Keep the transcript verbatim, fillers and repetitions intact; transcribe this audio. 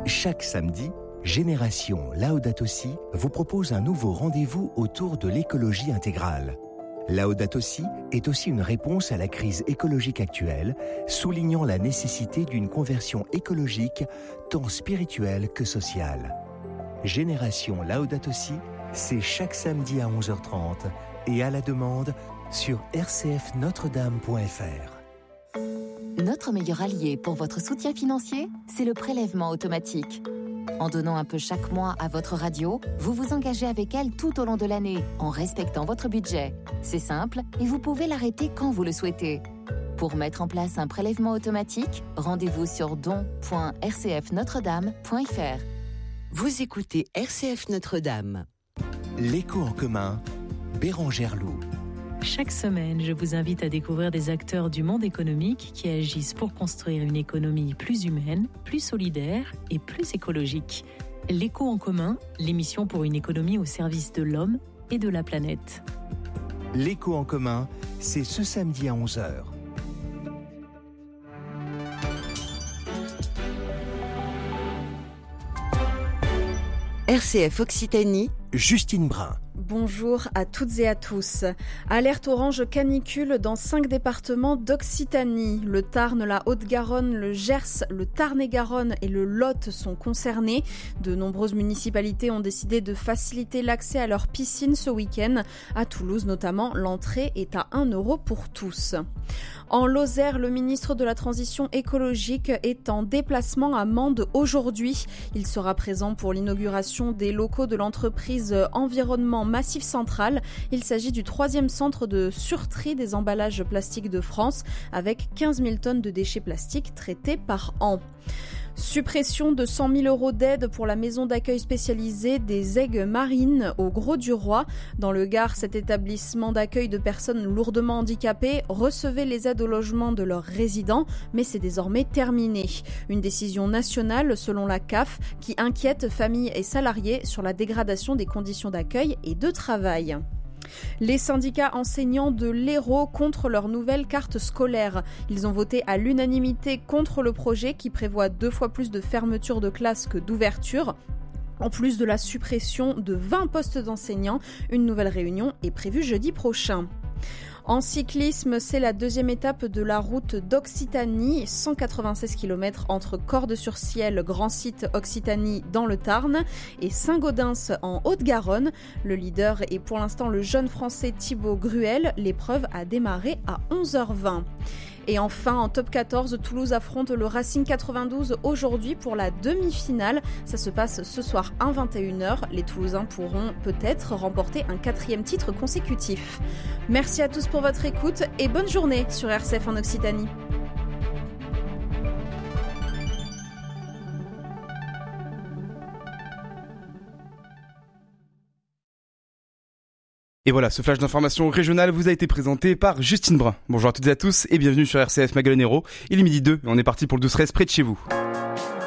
Chaque samedi, Génération Laudato Si vous propose un nouveau rendez-vous autour de l'écologie intégrale. Laudato Si est aussi une réponse à la crise écologique actuelle, soulignant la nécessité d'une conversion écologique tant spirituelle que sociale. Génération Laudato Si, c'est chaque samedi à onze heures trente et à la demande sur r c f notre dame point f r. Notre meilleur allié pour votre soutien financier, c'est le prélèvement automatique. En donnant un peu chaque mois à votre radio, vous vous engagez avec elle tout au long de l'année, en respectant votre budget. C'est simple et vous pouvez l'arrêter quand vous le souhaitez. Pour mettre en place un prélèvement automatique, rendez-vous sur don point r c f notre dame point f r. Vous écoutez R C F Notre-Dame. L'écho en commun, Bérangère Loup. Chaque semaine, je vous invite à découvrir des acteurs du monde économique qui agissent pour construire une économie plus humaine, plus solidaire et plus écologique. L'écho en commun, l'émission pour une économie au service de l'homme et de la planète. L'écho en commun, c'est ce samedi à onze heures. R C F Occitanie, Justine Brun. Bonjour à toutes et à tous. Alerte orange canicule dans cinq départements d'Occitanie. Le Tarn, la Haute-Garonne, le Gers, le Tarn-et-Garonne et le Lot sont concernés. De nombreuses municipalités ont décidé de faciliter l'accès à leurs piscines ce week-end. À Toulouse notamment, l'entrée est à un euro pour tous. En Lozère, le ministre de la Transition écologique est en déplacement à Mende aujourd'hui. Il sera présent pour l'inauguration des locaux de l'entreprise Environnement Massif Central. Il s'agit du troisième centre de surtri des emballages plastiques de France, avec quinze mille tonnes de déchets plastiques traités par an. Suppression de cent mille euros d'aide pour la maison d'accueil spécialisée des Aigues Marines au Grau-du-Roi. Dans le Gard, cet établissement d'accueil de personnes lourdement handicapées recevait les aides au logement de leurs résidents, mais c'est désormais terminé. Une décision nationale, selon la C A F, qui inquiète familles et salariés sur la dégradation des conditions d'accueil et de travail. Les syndicats enseignants de l'Hérault contre leur nouvelle carte scolaire. Ils ont voté à l'unanimité contre le projet qui prévoit deux fois plus de fermetures de classes que d'ouvertures. En plus de la suppression de vingt postes d'enseignants, une nouvelle réunion est prévue jeudi prochain. En cyclisme, c'est la deuxième étape de la route d'Occitanie, cent quatre-vingt-seize kilomètres entre Cordes-sur-Ciel, grand site Occitanie dans le Tarn, et Saint-Gaudens en Haute-Garonne. Le leader est pour l'instant le jeune français Thibaut Gruel. L'épreuve a démarré à onze heures vingt. Et enfin, en top quatorze, Toulouse affronte le Racing quatre-vingt-douze aujourd'hui pour la demi-finale. Ça se passe ce soir à vingt et une heures. Les Toulousains pourront peut-être remporter un quatrième titre consécutif. Merci à tous pour votre écoute et bonne journée sur R C F en Occitanie. Et voilà, ce flash d'information régionale vous a été présenté par Justine Brun. Bonjour à toutes et à tous et bienvenue sur R C F Magdalene Hérault. Il est midi deux et on est parti pour le douze treize près de chez vous.